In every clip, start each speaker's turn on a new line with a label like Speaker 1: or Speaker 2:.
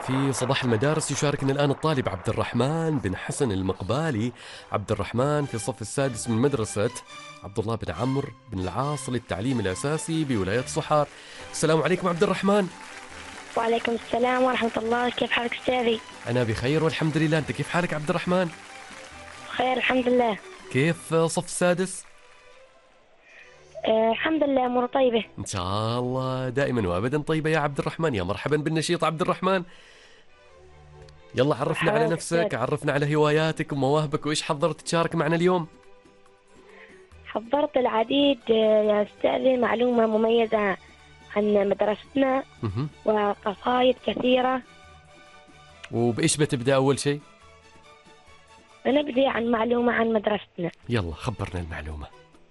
Speaker 1: في صباح المدارس يشاركنا الآن الطالب عبد الرحمن بن حسن المقبالي. عبد الرحمن في الصف السادس من مدرسة عبد الله بن عمرو بن العاص للتعليم الأساسي بولاية صحار. السلام عليكم عبد الرحمن.
Speaker 2: وعليكم السلام ورحمة الله. كيف حالك أستاذي؟
Speaker 1: أنا بخير والحمد لله. أنت كيف حالك عبد الرحمن؟
Speaker 2: بخير الحمد لله.
Speaker 1: كيف صف السادس؟
Speaker 2: الحمد لله أمور طيبة
Speaker 1: إن شاء الله دائما وأبدا طيبة يا عبد الرحمن. يا مرحبا بالنشيط عبد الرحمن. يلا عرفنا على نفسك، عرفنا على هواياتك ومواهبك، وإيش حضرت تشارك معنا اليوم؟
Speaker 2: حضرت العديد يا أستاذي، معلومة مميزة عن مدرستنا وقصائد كثيرة.
Speaker 1: وبإيش بتبدأ أول شيء؟
Speaker 2: نبدأ عن معلومة عن مدرستنا.
Speaker 1: يلا خبرنا المعلومة.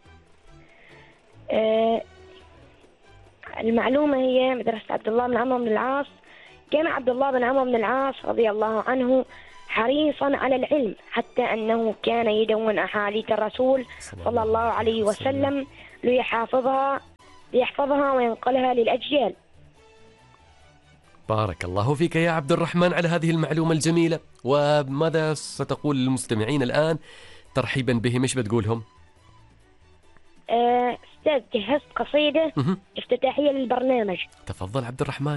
Speaker 2: المعلومة هي مدرسة عبد الله بن عمرو بن العاص. كان عبد الله بن عمرو بن العاص رضي الله عنه حريصا على العلم، حتى أنه كان يدون أحاديث الرسول صلى الله عليه وسلم ليحفظها وينقلها للأجيال.
Speaker 1: بارك الله فيك يا عبد الرحمن على هذه المعلومة الجميلة. وماذا ستقول للمستمعين الآن ترحيبا بهم؟ ايش بتقولهم؟
Speaker 2: أستاذ جهزت قصيدة افتتاحية للبرنامج.
Speaker 1: تفضل عبد الرحمن.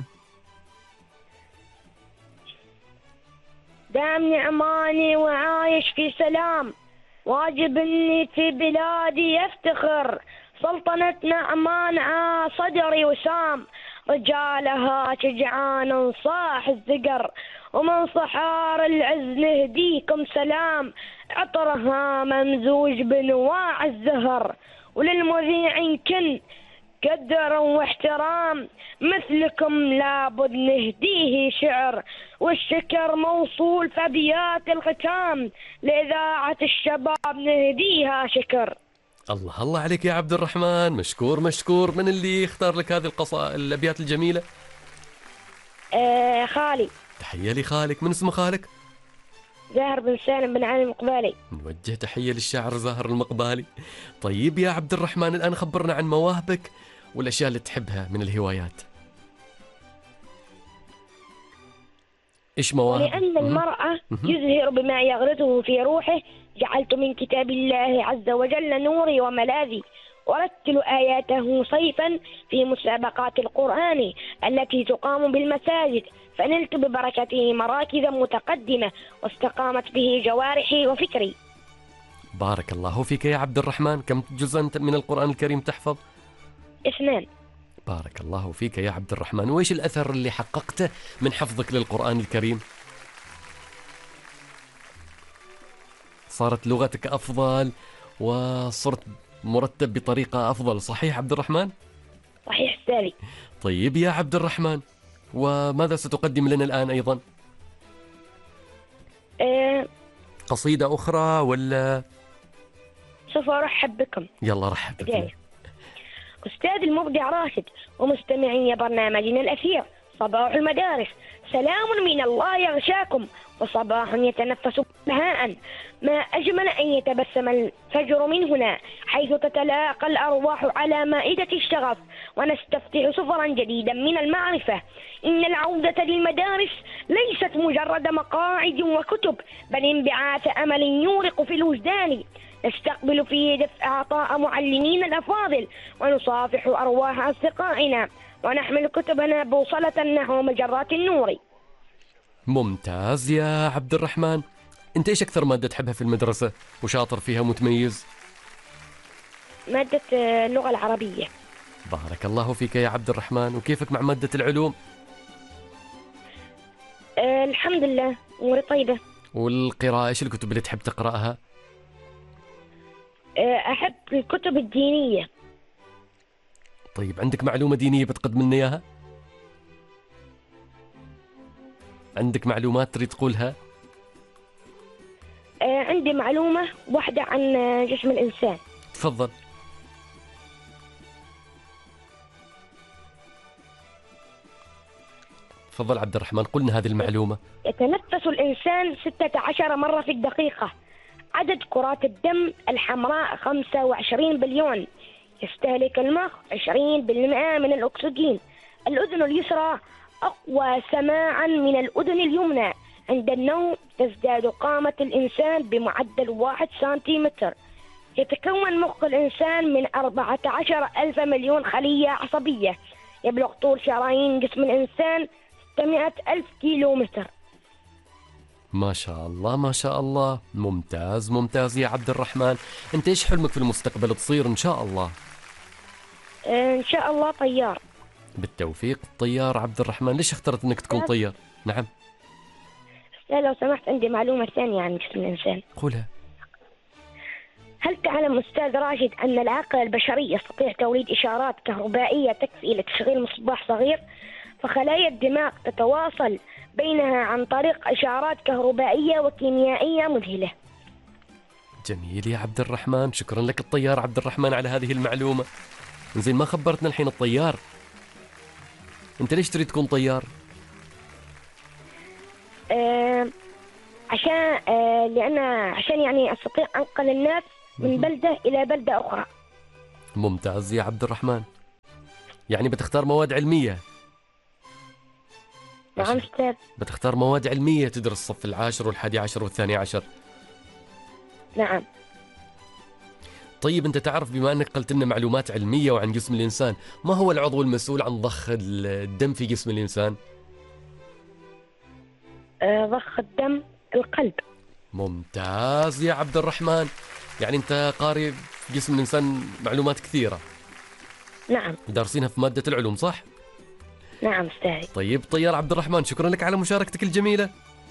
Speaker 2: دام نعماني وعايش في سلام، واجب اني في بلادي يفتخر. سلطنة نعمان صدري وسام، رجالها شجعان صاح الزقر. ومن صحار العز نهديكم سلام، عطرها ممزوج بنواع الزهر. وللمذيع كن قدر واحترام، مثلكم لابد نهديه شعر. والشكر موصول في أبيات الختام، لإذاعة الشباب نهديها شكر.
Speaker 1: الله الله عليك يا عبد الرحمن، مشكور مشكور. من اللي يختار لك هذه الأبيات الجميلة؟
Speaker 2: خالي.
Speaker 1: تحية لخالك. من اسم خالك؟
Speaker 2: زاهر بن سالم بن علي المقبالي.
Speaker 1: نوجه تحية للشاعر زاهر المقبالي. طيب يا عبد الرحمن، الآن خبرنا عن مواهبك والأشياء اللي تحبها من الهوايات. إيش مواهب؟
Speaker 2: ولأن المرأة يزهر بما يغرسه في روحه، جعلت من كتاب الله عز وجل نوري وملاذي. ورتل آياته صيفا في مسابقات القرآن التي تقام بالمساجد، فنلت ببركته مراكز متقدمة، واستقامت به جوارحي وفكري.
Speaker 1: بارك الله فيك يا عبد الرحمن. كم جزءا من القرآن الكريم تحفظ؟
Speaker 2: 2.
Speaker 1: بارك الله فيك يا عبد الرحمن. وإيش الأثر اللي حققته من حفظك للقرآن الكريم؟ صارت لغتك أفضل وصرت مرتب بطريقة أفضل، صحيح عبد الرحمن؟
Speaker 2: صحيح أستاذي.
Speaker 1: طيب يا عبد الرحمن، وماذا ستقدم لنا الآن أيضا؟ قصيدة أخرى ولا؟
Speaker 2: سوف أرحب بكم.
Speaker 1: يلا رحب بكم.
Speaker 2: أستاذ المبدع راشد ومستمعي برنامجنا الأثير صباح المدارس، سلام من الله يغشاكم، وصباح يتنفس بهاء. ما أجمل أن يتبسم الفجر من هنا، حيث تتلاقى الأرواح على مائدة الشغف، ونستفتح سفرا جديدا من المعرفة. إن العودة للمدارس ليست مجرد مقاعد وكتب، بل انبعاث أمل يورق في الوجدان. نستقبل فيه دفء عطاء معلمين الأفاضل، ونصافح أرواح أصدقائنا، ونحمل كتبنا بوصلة نحو مجرات النور.
Speaker 1: ممتاز يا عبد الرحمن. أنت إيش أكثر مادة تحبها في المدرسة وشاطر فيها متميز؟
Speaker 2: مادة اللغة العربية.
Speaker 1: بارك الله فيك يا عبد الرحمن. وكيفك مع مادة العلوم؟
Speaker 2: الحمد لله أموري طيبة.
Speaker 1: والقراءة إيش الكتب اللي تحب تقرأها؟
Speaker 2: أحب الكتب الدينية.
Speaker 1: طيب عندك معلومة دينية بتقدم لنا إياها؟ عندك معلومات تريد تقولها؟
Speaker 2: عندي معلومة واحدة عن جسم الإنسان.
Speaker 1: تفضل. تفضل عبد الرحمن، قلنا هذه المعلومة.
Speaker 2: يتنفس الإنسان 16 مرة في الدقيقة. عدد كرات الدم الحمراء 25 بليون. يستهلك المخ 20% من الأكسجين. الأذن اليسرى أقوى سماعا من الأذن اليمنى. عند النوم تزداد قامة الإنسان بمعدل 1 سنتيمتر. يتكون مخ الإنسان من 14 ألف مليون خلية عصبية. يبلغ طول شرايين جسم الإنسان 600 ألف كيلومتر.
Speaker 1: ما شاء الله ما شاء الله، ممتاز ممتاز يا عبد الرحمن. انت ايش حلمك في المستقبل تصير ان شاء الله؟
Speaker 2: إن شاء الله طيار.
Speaker 1: بالتوفيق. طيار عبد الرحمن، ليش اخترت انك تكون طيار؟ نعم.
Speaker 2: لو سمحت عندي معلومة ثانية عن جسم الإنسان.
Speaker 1: قولها.
Speaker 2: هل تعلم أستاذ راشد أن العقل البشري يستطيع توليد إشارات كهربائية تكفي لتشغيل مصباح صغير؟ فخلايا الدماغ تتواصل بينها عن طريق إشارات كهربائية وكيميائية مذهلة.
Speaker 1: جميل يا عبد الرحمن، شكرا لك الطيار عبد الرحمن على هذه المعلومة. زين، ما خبرتنا الحين الطيار، انت ليش تريد تكون طيار؟
Speaker 2: عشان يعني أستطيع أنقل الناس من بلدة إلى بلدة أخرى.
Speaker 1: ممتاز يا عبد الرحمن، يعني بتختار مواد علمية؟
Speaker 2: نعم أستاذ.
Speaker 1: بتختار مواد علمية تدرس الصف 10 و11 و12.
Speaker 2: نعم.
Speaker 1: طيب أنت تعرف، بما أنك قلت لنا معلومات علمية وعن جسم الإنسان، ما هو العضو المسؤول عن ضخ الدم في جسم الإنسان؟
Speaker 2: ضخ الدم القلب.
Speaker 1: ممتاز يا عبد الرحمن، يعني أنت قاري في جسم الإنسان معلومات كثيرة.
Speaker 2: نعم.
Speaker 1: دارسينها في مادة العلوم صح؟
Speaker 2: نعم أستاذ.
Speaker 1: طيب طيار عبد الرحمن، شكرا لك على مشاركتك الجميلة.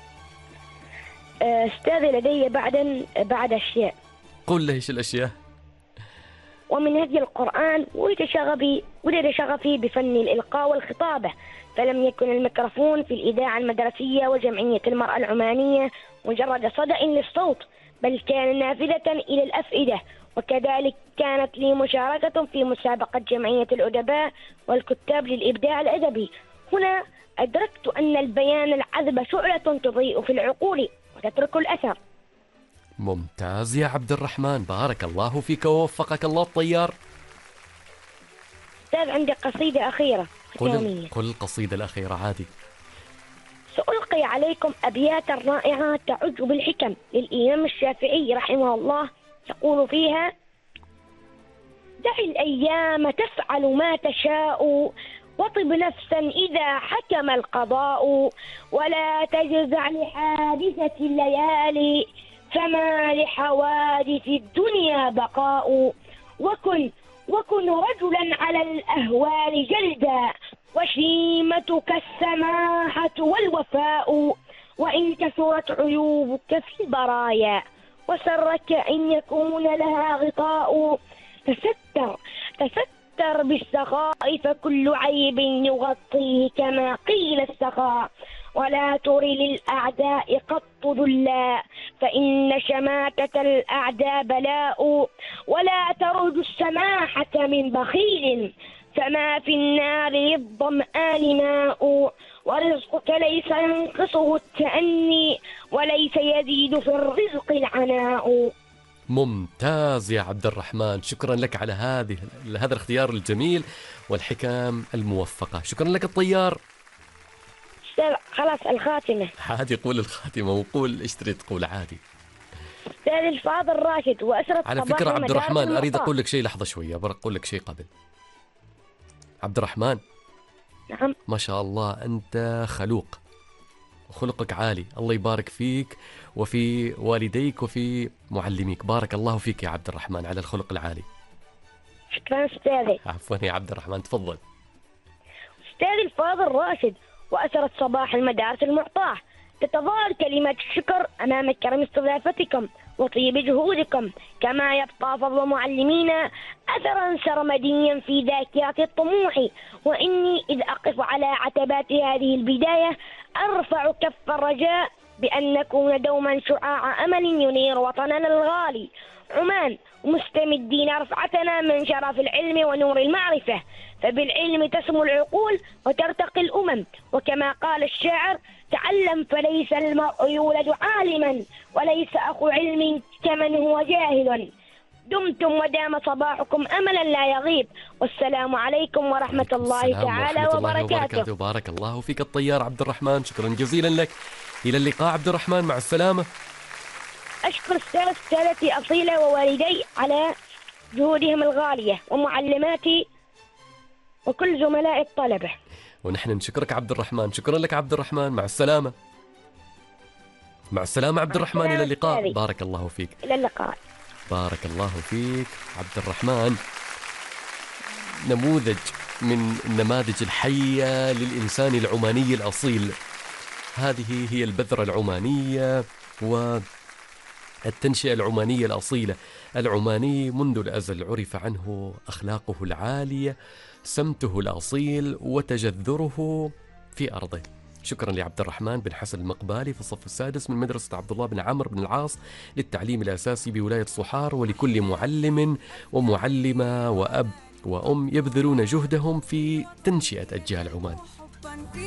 Speaker 2: أستاذي لدي بعد أشياء.
Speaker 1: قل لي إيش الأشياء؟
Speaker 2: ومن هدي القرآن ولد شغفي بفن الإلقاء والخطابة، فلم يكن الميكروفون في الإذاعة المدرسية وجمعية المرأة العمانية مجرد صدأ للصوت، بل كان نافذة إلى الأفئدة. وكذلك كانت لي مشاركة في مسابقة جمعية الأدباء والكتاب للإبداع الأدبي. هنا أدركت أن البيان العذب شعلة تضيء في العقول وتترك الأثر.
Speaker 1: ممتاز يا عبد الرحمن، بارك الله فيك ووفقك الله الطيار.
Speaker 2: أستاذ عندي قصيدة أخيرة.
Speaker 1: قل القصيدة الأخيرة عادي.
Speaker 2: سألقي عليكم أبياتا رائعة تعج بالحكم للإمام الشافعي رحمه الله، يقول فيها: دع الأيام تفعل ما تشاء، وطب نفسا إذا حكم القضاء، ولا تجزع لحادثة الليالي، فما لحوادث الدنيا بقاء. وكن رجلا على الأهوال جلدا، وشيمتك السماحة والوفاء، وإن كثرت عيوبك في البرايا، وسرك أن يكون لها غطاء. تستر بالسخاء، فكل عيب يغطيه كما قيل السخاء، ولا تر للأعداء قط ذلا، فإن شماتة الأعداء بلاء، ولا ترد السماحة من بخيل، فما في النار للظمآن ماء، ورزقك ليس ينقصه التأني، وليس يزيد في الرزق العناء.
Speaker 1: ممتاز يا عبد الرحمن، شكرا لك على هذا الاختيار الجميل والحكم الموفقة. شكرا لك الطيار.
Speaker 2: خلاص الخاتمة.
Speaker 1: عادي، قول الخاتمة وقول ايش تريد تقول عادي.
Speaker 2: أستاذ الفاضل راشد وأسرة
Speaker 1: على فكرة عبد الرحمن، أريد أقول لك شيء، لحظة شوية أقول لك شيء قبل. عبد الرحمن.
Speaker 2: نعم.
Speaker 1: ما شاء الله أنت خلوق وخلقك عالي، الله يبارك فيك وفي والديك وفي معلميك، بارك الله فيك يا عبد الرحمن على الخلق العالي.
Speaker 2: شكرا أستاذي.
Speaker 1: عفوا يا عبد الرحمن، تفضل.
Speaker 2: أستاذ الفاضل راشد وأسرة صباح المدارس المعطاة، تتظاهر كلمات الشكر أمام كرم استضافتكم وطيب جهودكم، كما يبقى فضل معلمينا أثرا سرمديا في ذاكرة الطموح. وإني إذ أقف على عتبات هذه البداية أرفع كف الرجاء بأن نكون دوما شعاع أمل ينير وطننا الغالي عمان، مستمدين رفعتنا من شرف العلم ونور المعرفة، فبالعلم تسمو العقول وترتقي الأمم. وكما قال الشاعر: تعلم فليس المرء يولد عالما، وليس أخو علم كمن هو جاهل. دمتم ودام صباحكم أملا لا يغيب، والسلام عليكم ورحمة الله تعالى وبركاته.
Speaker 1: بارك الله فيك الطيار عبد الرحمن، شكرا جزيلا لك. إلى اللقاء عبد الرحمن، مع السلامة.
Speaker 2: أشكر أستاذتي أصيلة ووالدي على جهودهم الغالية، ومعلماتي وكل زملاء الطلبة.
Speaker 1: ونحن نشكرك عبد الرحمن، شكرا لك عبد الرحمن، مع السلامة. مع السلامة عبد الرحمن، إلى اللقاء. بارك الله فيك.
Speaker 2: إلى اللقاء.
Speaker 1: بارك الله فيك عبد الرحمن. نموذج من النماذج الحية للإنسان العماني الأصيل. هذه هي البذرة العمانية والتنشئة العمانية الأصيلة. العماني منذ الأزل عرف عنه أخلاقه العالية، سمته الأصيل، وتجذره في أرضه. شكرا لعبد الرحمن بن حسن المقبالي في الصف السادس من مدرسة عبد الله بن عمرو بن العاص للتعليم الأساسي بولاية صحار، ولكل معلم ومعلمة وأب وأم يبذلون جهدهم في تنشئة أجيال عمان.